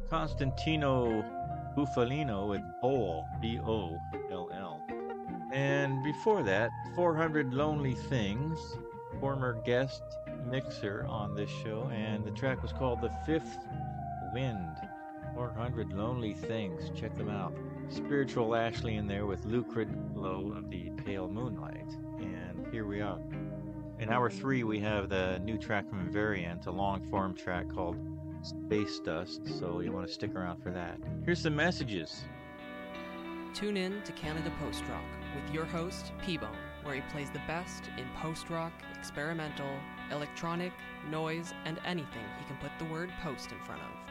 Constantino Buffalino with Boll, Boll. And before that, 400 Lonely Things, former guest mixer on this show, and the track was called The Fifth Wind. 400 Lonely Things. Check them out. Spiritual Ashley in there with Lucrid Glow of the Pale Moonlight. And here we are. In hour 3, we have the new track from Variant, a long form track called Space Dust. So you want to stick around for that. Here's some messages. Tune in to Canada Post Rock with your host, P-Bone, where he plays the best in post-rock, experimental, electronic, noise, and anything he can put the word post in front of.